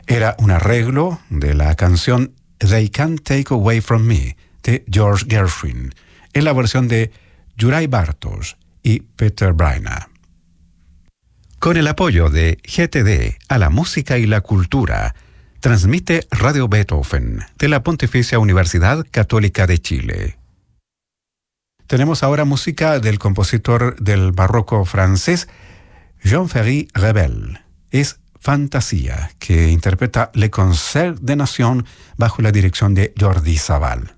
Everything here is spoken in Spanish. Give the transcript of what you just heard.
Era un arreglo de la canción They Can't Take Away From Me de George Gershwin, en la versión de Juraj Bartosz y Peter Braina. Con el apoyo de GTD a la música y la cultura, transmite Radio Beethoven de la Pontificia Universidad Católica de Chile. Tenemos ahora música del compositor del barroco francés Jean-Ferry Rebel. Es Fantasía, que interpreta Le Concert des Nations bajo la dirección de Jordi Savall.